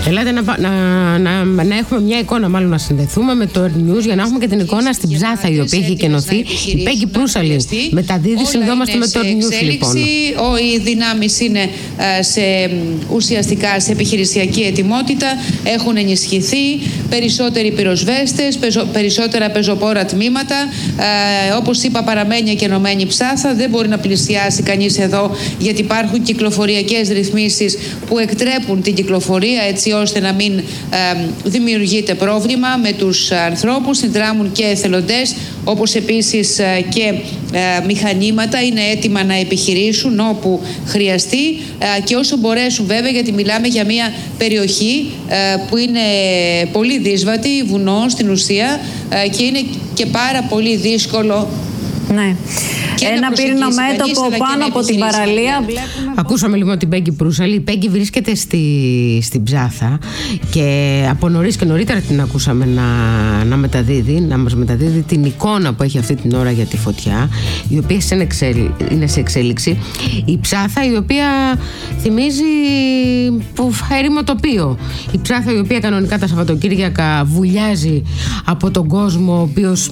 Ελάτε να έχουμε μια εικόνα, μάλλον να συνδεθούμε με το Earth News για να έχουμε και την εικόνα στην Ψάθα, η οποία έχει εκενωθεί. Η Πέγκη Προύσαλη μεταδίδει, συνδόμαστε με το Earth News λοιπόν. Οι δυνάμεις είναι ουσιαστικά σε επιχειρησιακή ετοιμότητα, έχουν ενισχυθεί, περισσότεροι πυροσβέστες, περισσότερα πεζοπόρα τμήματα. Όπως είπα, παραμένει εκενωμένη Ψάθα, δεν μπορεί να πλησιάσει κανείς εδώ, γιατί υπάρχουν κυκλοφοριακές ρυθμίσεις που εκτρέπουν την κυκλοφορία, έτσι ώστε να μην δημιουργείται πρόβλημα με τους ανθρώπους. Συνδράμουν και εθελοντές, όπως επίσης και μηχανήματα είναι έτοιμα να επιχειρήσουν όπου χρειαστεί και όσο μπορέσουν, βέβαια, γιατί μιλάμε για μια περιοχή που είναι πολύ δύσβατη, βουνό στην ουσία, και είναι και πάρα πολύ δύσκολο. Ναι. Ένα πύρινο μέτωπο πάνω από την παραλία. Ακούσαμε λοιπόν την Πέγκη Προύσαλη. Η Πέγκη βρίσκεται στην Ψάθα και από νωρίς και νωρίτερα την ακούσαμε να μας μεταδίδει την εικόνα που έχει αυτή την ώρα για τη φωτιά, η οποία είναι σε εξέλιξη. Η Ψάθα, η οποία θυμίζει έρημο τοπίο. Η Ψάθα, η οποία κανονικά τα Σαββατοκύριακα βουλιάζει από τον κόσμο, ο οποίος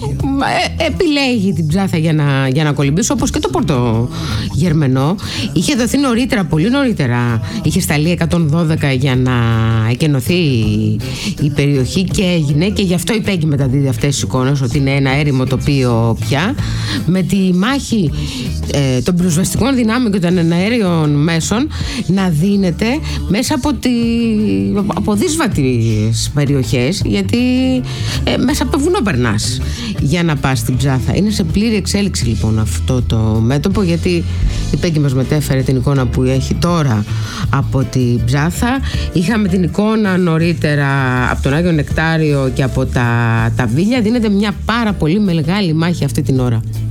επιλέγει την Ψάθα για να κολυμπήσει, όπως και το Πορτογερμενό. Είχε δοθεί νωρίτερα, πολύ νωρίτερα, είχε σταλεί 112 για να εκενωθεί η περιοχή και έγινε, και γι' αυτό η Πέγκη μεταδίδει αυτές τις εικόνες, ότι είναι ένα έρημο τοπίο πια, με τη μάχη των πυροσβεστικών δυνάμεων και των εναέριων μέσων να δίνεται μέσα από δύσβατες περιοχές, γιατί μέσα από το βουνό περνάς για να πας στην Ψάθα. Είναι σε πλήρη εξέλιξη λοιπόν αυτό το μέτωπο, γιατί η Πέγκη μας μετέφερε την εικόνα που έχει τώρα από την Ψάθα. Είχαμε την εικόνα νωρίτερα από τον Άγιο Νεκτάριο και από τα Βίλια. Δίνεται μια πάρα πολύ μεγάλη μάχη αυτή την ώρα.